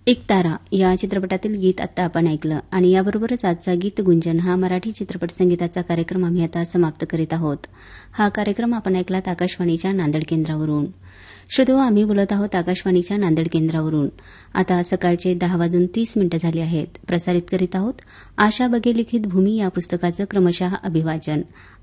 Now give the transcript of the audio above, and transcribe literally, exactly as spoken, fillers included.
एक तारा या चित्रपटातील गीत आता आपण ऐकलं आणि याबरोबरच आजचा गीत गुंजन हा मराठी चित्रपट संगीताचा कार्यक्रम आम्ही आता समाप्त करीत आहोत. हा कार्यक्रम आपण ऐकलात आकाशवाणीच्या नांदेड केंद्रावरून. श्रोतो, आम्ही बोलत आहोत आकाशवाणीच्या नांदेड केंद्रावरून. आता सकाळचे दहा वाजून तीस मिनिटं झाली आहेत. प्रसारित करीत आहोत आशा बगे लिखित भूमी या पुस्तकाचं क्रमशः अभिवाचन.